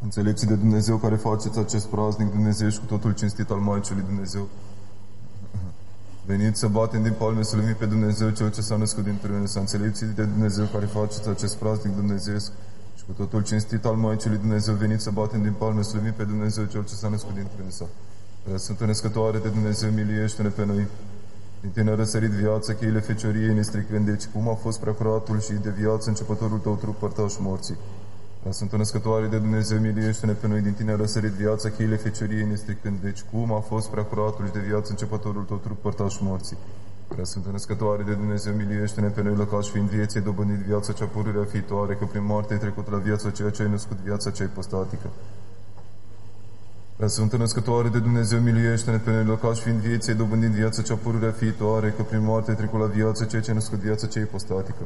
Înțelepții de Dumnezeu care faceți acest praznic Dumnezeu și cu totul cinstit al Maicii lui Dumnezeu. Veniți să batem din palme, să lumim pe Dumnezeu, Cel ce s-a născut din târâne, să înțelepții de Dumnezeu care faceți acest praznic Dumnezeu și cu totul cinstit al Maicii lui Dumnezeu. Veniți să batem din palme, să lumim pe Dumnezeu, Cel ce s-a născut din târâne. Sfântă Născătoare de Dumnezeu, miluiește-ne pe noi. Din tine a răsărit viața, cheile fecioriei nestricând, deci cum a fost preacuratul și de viață începătorul tău trup părtaș morții. Sfântă Născătoare de Dumnezeu, miluiește-ne pe noi, din tine a răsărit viața, cheile fecioriei nestricând, deci cum a fost preacuratul și de viață începătorul tău trup părtaș morții. Sfântă Născătoare de Dumnezeu, miluiește-ne pe noi, lăcaș fiind vieții, dobândit viața cea pururea fiitoare, că prin moarte ai trecut la viața ceea ce ai născut, viața cea ipostatică. Sfântă Născătoare de Dumnezeu, miluiește-ne pe noi, lăcaș fiind vieții, dobândind viața cea pururea fiitoare, că prin moarte ai trecut la viața ceea ce ai născut, viața cea ipostatică.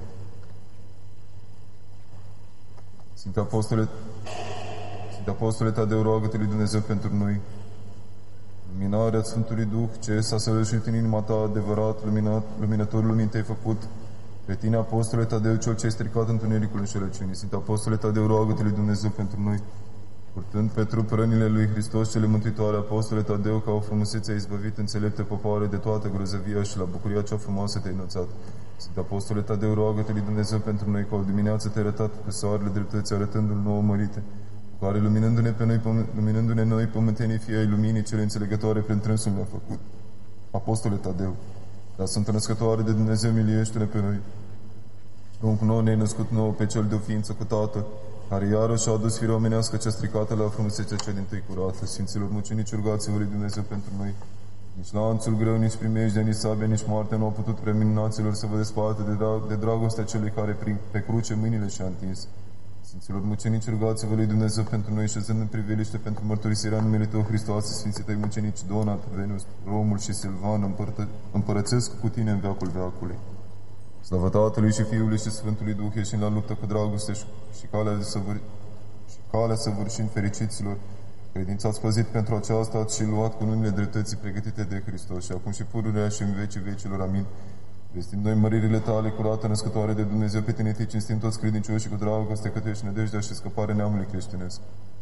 Sfinte Apostole Tadeu, roagă-te lui Dumnezeu pentru noi. Luminarea Sfântului Duh, ce s-a săvârșit în inima ta, adevărat, luminătorul lumii te-ai făcut. Pe tine, Apostole Tadeu, cel ce ai stricat întunericul înșelăciunii. Sfinte Apostole Tadeu, roagă-te lui Dumnezeu pentru noi. Purtând pe trup rănile lui Hristos cele mântuitoare, Apostole Tadeu, ca o frumusețe ai izbăvit înțelepte popoare de toată grozăvia și la bucuria cea frumoasă te-ai înălțat. Sfinte Apostole Tadeu, roagă-te lui Dumnezeu pentru noi, ca o dimineață te-ai arătat pe soarele dreptății, arătându-l nouă mărite, cu care luminându-ne noi pământenii fie ai luminii cele înțelegătoare prin trânsul ne-a făcut. Apostole Tadeu, dar Sfântă Născătoare de Dumnezeu, miliește-ne pe noi. Prunc nou ne-ai născut nouă pe cel de o ființă cu Tatăl, care iarăși a adus firea omenească cea stricată la frumusețea cea dintâi curată. Sfinților mucenici, rugați-vă lui Dumnezeu pentru noi. Nici lanțul greu, nici primejdea, nici sabia, nici moartea nu au putut preminaților să vă despartă de dragostea celui care pe cruce mâinile și-a întins. Sfinților mucenici, rugați-vă lui Dumnezeu pentru noi, șezând în priveliște pentru mărturisirea numele Tău, Hristoase, Sfinții Tăi mucenici Donat, Venus, Romul și Silvan, împărățesc cu Tine în veacul veacului. Slavă Tatălui și Fiului și Sfântului Duh, ieșind la luptă cu dragoste și calea săvârșind fericiților. Credința ați păzit pentru aceasta, ați și luat cu numele dreptății pregătite de Hristos și acum și pururea și în vecii vecilor. Amin. Vestim noi măririle Tale, curată, născătoare de Dumnezeu, pe Tine te cinstim toți credincioși cu dragoste, că Tu ești nădejdea și scăparea neamului creștinesc.